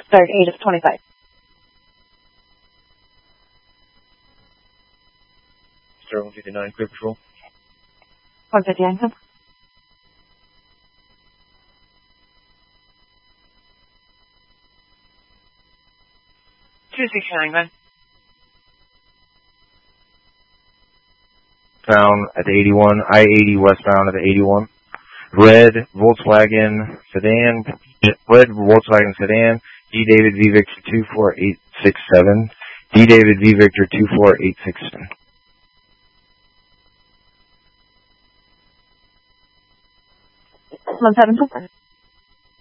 start, age of 25. Star 159, clear patrol. 159, come. Found at the 81, I-80 westbound at the 81. Red Volkswagen sedan, D. David V. Victor 24867. D. David V. Victor 24867. 172.